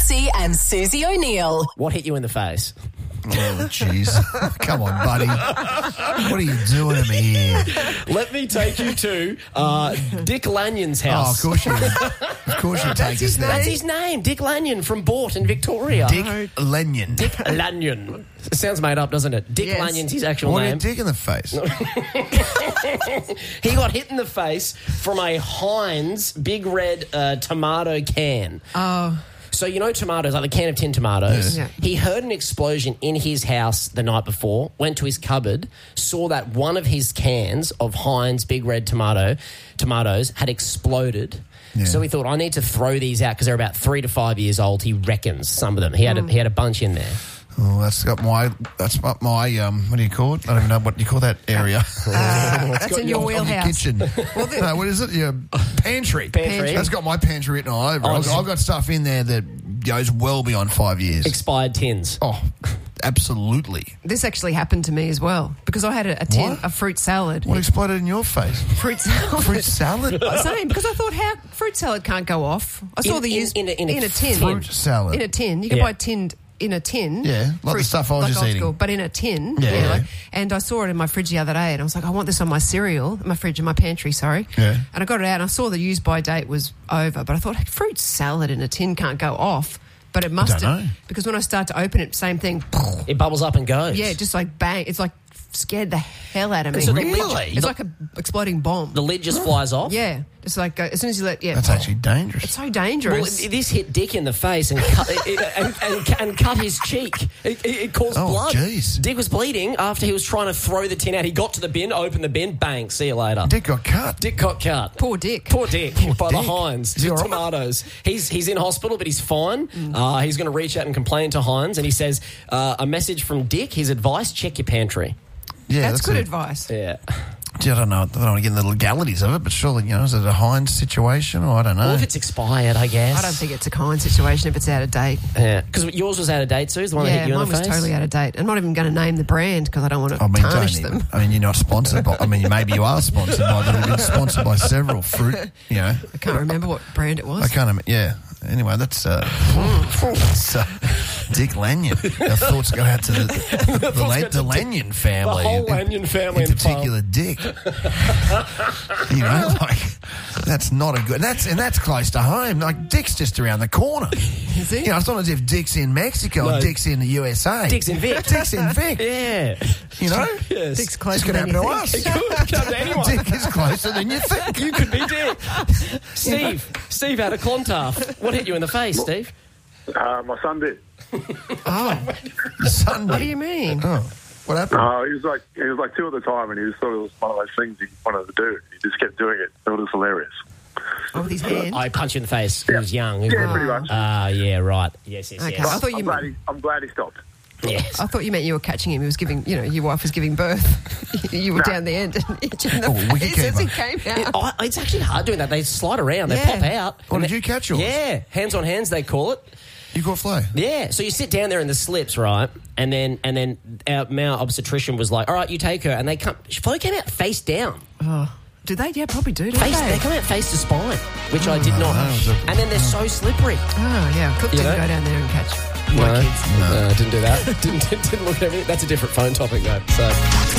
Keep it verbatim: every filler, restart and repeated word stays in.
Massey and Susie O'Neill. What hit you in the face? Oh, jeez. Come on, buddy. What are you doing to me here? Let me take you to uh, Dick Lanyon's Oh, of house. course you Of course you take us there. That's his name, Dick Lanyon from Bort in Victoria. Dick Lanyon. Dick Lanyon. It sounds made up, doesn't it? Dick Yes. Lanyon's his actual What name. a dick in the face. He got hit in the face from a Heinz big red uh, tomato can. Oh. So you know tomatoes, like the can of tin tomatoes. Yeah. He heard an explosion in his house the night before, went to his cupboard, saw that one of his cans of Heinz big red tomato tomatoes had exploded. Yeah. So he thought, I need to throw these out because they're about three to five years old. He reckons some of them. He had a, he had a bunch in there. Oh, that's got my, that's got my, um, what do you call it? I don't even know what you call that area. Uh, that's in your Of your wheelhouse. kitchen. no, what is it? Your pantry. Pantry. That's got my pantry written all over. Oh, I've, I've got stuff in there that goes well beyond five years. Expired tins. Oh, absolutely. This actually happened to me as well because I had a, a tin, What? a fruit salad. What exploded in your face? Fruit salad. Fruit salad? Same, because I thought, how fruit salad can't go off. I saw In- the in- use in a- in a tin. Fruit salad. In a tin. You can Yeah. buy tinned in a tin. Yeah, like the stuff I was like just old eating. school, but in a tin. Yeah, yeah. like- and I saw it in my fridge the other day, and I was like, I want this on my cereal, my fridge, in my pantry, sorry. Yeah. And I got it out, and I saw the use by date was over, but I thought, fruit salad in a tin can't go off. But it must Don't have, know. because when I start to open it, same thing. It bubbles up and goes. Yeah, just like bang. It's like scared the hell out of me. So the Really? lid- It's like a exploding bomb. The lid just flies off. Yeah, just like uh, as soon as you let yeah. That's actually dangerous. It's so Well, dangerous. it- this hit Dick in the face and cut, it, it- and, and, and cut his cheek. It, it, it caused Oh, blood. jeez. Dick was bleeding after he was trying to throw the tin out. He got to the bin, opened the bin, bang, see you later. Dick got cut. Dick got cut. Poor Dick. Poor Dick. by the Dick. Heinz. Is he all right? Tomatoes. He's he's in hospital, but he's fine. Mm. Uh, he's going to reach out and complain to Heinz, and he says uh, a message from Dick. His advice: check your pantry. Yeah, that's, good it. advice. Yeah. Gee, I don't know. I don't want to get in the legalities of it, but surely, you know, is it a Heinz situation or I don't know? Well, if it's expired, I guess. I don't think it's a kind situation if it's out of date. Yeah, because yours was out of date, Sue. The one that Yeah, hit you mine in the was face. totally out of date. I'm not even going to name the brand because I don't want to I mean, tarnish don't them. even. I mean, you're not sponsored by. I mean, maybe you are sponsored by, but you've been sponsored by several fruit. You know, I can't remember what brand it was. I can't. Im- Yeah. Anyway, that's uh, that's, uh, Dick Lanyon. Our thoughts go out to the the, the, La- the Lanyon family. The whole in- Lanyon family in in particular, Dick. You know, like that's not a good. That's and that's close to home. Like Dick's just around the corner. Is he? You know, it's not as if Dick's in Mexico No. or Dick's in the U S A. Dick's in Vic. Dick's in Vic. Yeah. You know, Yes. Dick's it's closer going to than happen you to think. us. It could come to anyone. Dick is closer than you think. You could be Dick. Steve. Steve had a Clontarf. What hit you in the face, Steve? Uh, my son did. Oh, Sunday. what do you mean? Oh, what happened? Uh, he was like he was like two at the time, and he was thought it was one of those things he wanted to do. He just kept doing it. It was hilarious. Oh, with his hand. I punched you in the face. He was young. Yeah, pretty much. Ah, yeah, right. Yes, yes, Okay, yes. I thought you I'm glad, meant, he, I'm glad he stopped. Yes. I thought you meant you were catching him. He was giving, you know, your wife was giving birth. You were down the end. And the Oh, wicketkeeper. pieces, he came out. I, it's actually hard doing that. They slide around. They Yeah. pop out. Oh, and did they- you catch yours? Yeah. Hands on hands, they call it. You caught Flo? Yeah. So you sit down there in the slips, right? And then and then our male obstetrician was like, all right, you take her. And they come. Flo came out face down. Oh, do they? Yeah, probably do. Don't Face, they? they come out face to spine, which I did not. that was a- And then they're so slippery. Oh, yeah. Cook You didn't know? go down there and catch No, my kids. no, didn't do that. didn't, didn't look at everything. That's a different phone topic, though. So.